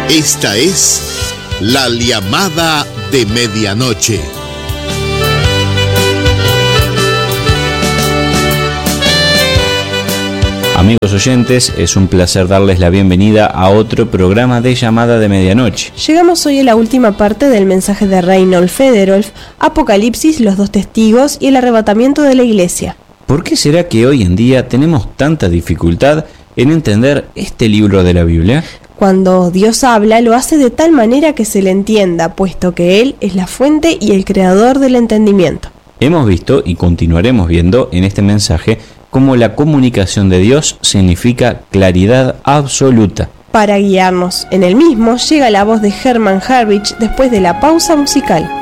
Esta es La Llamada de Medianoche. Amigos oyentes, es un placer darles la bienvenida a otro programa de Llamada de Medianoche. Llegamos hoy a la última parte del mensaje de Reinhold Federolf, Apocalipsis, los dos testigos y el arrebatamiento de la iglesia. ¿Por qué será que hoy en día tenemos tanta dificultad en entender este libro de la Biblia? Cuando Dios habla, lo hace de tal manera que se le entienda, puesto que Él es la fuente y el creador del entendimiento. Hemos visto y continuaremos viendo en este mensaje cómo la comunicación de Dios significa claridad absoluta. Para guiarnos en el mismo, llega la voz de Hermann Harwich después de la pausa musical.